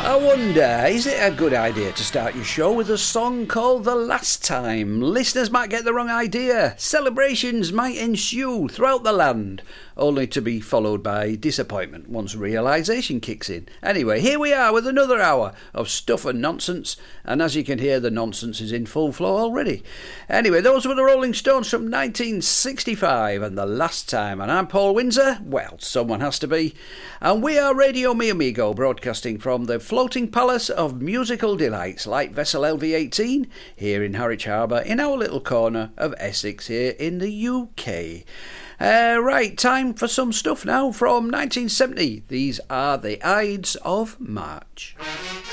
I wonder, is it a good idea to start your show with a song called The Last Time? Listeners might get the wrong idea. Celebrations might ensue throughout the land, only to be followed by disappointment once realisation kicks in. Anyway, here we are with another hour of stuff and nonsense, and as you can hear, the nonsense is in full flow already. Anyway, those were the Rolling Stones from 1965 and The Last Time, and I'm Paul Windsor. Well, someone has to be. And we are Radio Mi Amigo, broadcasting from the floating palace of musical delights like vessel LV18 here in Harwich Harbour in our little corner of Essex here in the UK. Right, time for some stuff now from 1970. These are the Ides of March.